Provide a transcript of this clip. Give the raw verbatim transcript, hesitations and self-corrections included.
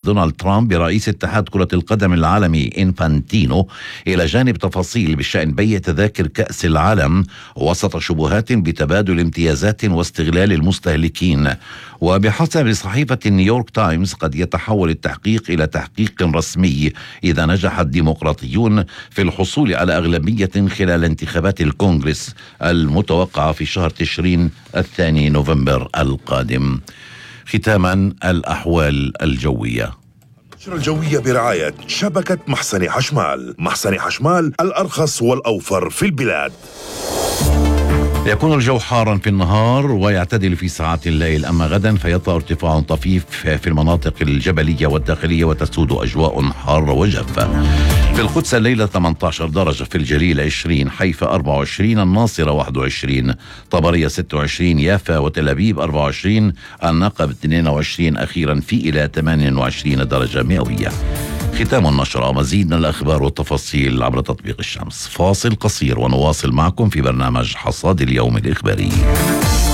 دونالد ترامب برئيس اتحاد كرة القدم العالمي إنفانتينو إلى جانب تفاصيل بشأن بيع تذاكر كأس العالم وسط شبهات بتبادل امتيازات واستغلال المستهلكين. وبحسب صحيفة نيويورك تايمز قد يتحول التحقيق إلى تحقيق رسمي إذا نجح الديمقراطيون في الحصول على أغلبية خلال انتخابات الكونغرس المتوقعة في شهر تشرين الثاني نوفمبر القادم. ختاما الأحوال الجوية. النشرة الجوية برعاية شبكة محسن حشمال. محسن حشمال الأرخص والأوفر في البلاد. يكون الجو حارا في النهار ويعتدل في ساعات الليل، أما غدا فيطأ ارتفاع طفيف في المناطق الجبلية والداخلية وتسود أجواء حارة وجافة. في القدس الليلة ثمانية عشر درجة، في الجليل عشرين، حيفا أربعة وعشرين، الناصرة واحد وعشرين، طبرية ستة وعشرين، يافا وتل أبيب أربعة وعشرين، النقب اثنين وعشرين، أخيرا في إلى ثمانية وعشرين درجة مئوية. ختام النشرة، مزيد من الأخبار والتفاصيل عبر تطبيق الشمس. فاصل قصير ونواصل معكم في برنامج حصاد اليوم الإخباري.